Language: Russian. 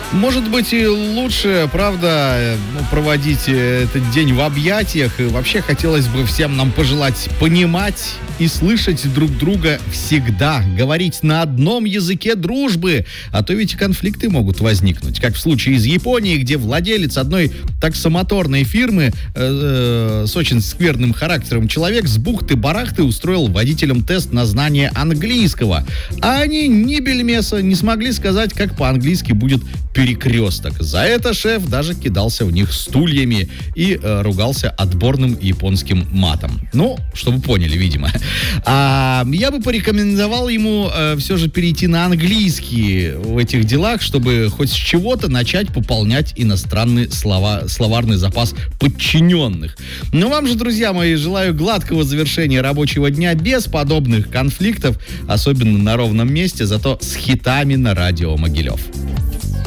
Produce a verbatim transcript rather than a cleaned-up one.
Может быть, и лучше, правда, ну, проводить этот день в объятиях. И вообще хотелось бы всем нам пожелать понимать и слышать друг друга всегда. Говорить на одном языке дружбы. А то ведь и конфликты могут возникнуть. Как в случае из Японии, где владелец одной таксомоторной фирмы э, э, с очень скверным характером человек с бухты-барахты устроил водителям тест на знание английского. А они ни бельмеса не смогли сказать, как по-английски будет перекресток. За это шеф даже кидался в них стульями и э, ругался отборным японским матом. Ну, чтобы поняли, видимо. А я бы порекомендовал ему э, все же перейти на английский в этих делах, чтобы хоть с чего-то начать пополнять иностранный слова, словарный запас подчиненных. Ну, вам же, друзья мои, желаю гладкого завершения рабочего дня без подобных конфликтов, особенно на ровном месте, зато с хитами на радио Могилев.